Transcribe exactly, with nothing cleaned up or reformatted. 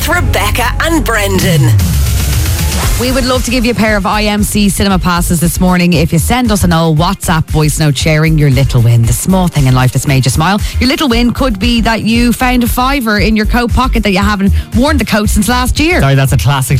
Rebecca and Brendan. We would love to give you a pair of I M C cinema passes this morning if you send us an old WhatsApp voice note sharing your little win, the small thing in life that's made you smile. Your little win could be that you found a fiver in your coat pocket that you haven't worn the coat since last year. Sorry, that's a classic